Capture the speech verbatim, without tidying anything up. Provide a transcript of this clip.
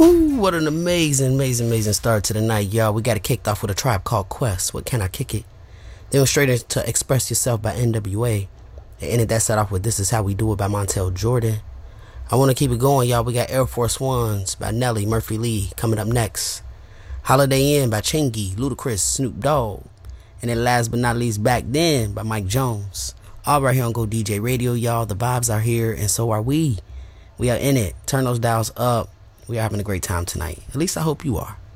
Whoo, what an amazing, amazing, amazing start to the night, y'all. We got it kicked off with a Tribe Called Quest. What Can I Kick It? Then went straight into Express Yourself by N W A. And ended that set off with This Is How We Do It by Montel Jordan. I want to keep it going, y'all. We got Air Force Ones by Nelly, Murphy Lee coming up next. Holiday Inn by Chingy, Ludacris, Snoop Dogg. And then last but not least, Back Then by Mike Jones. All right here on Go D J Radio, y'all. The vibes are here and so are we. We are in it. Turn those dials up. We are having a great time tonight. At least I hope you are.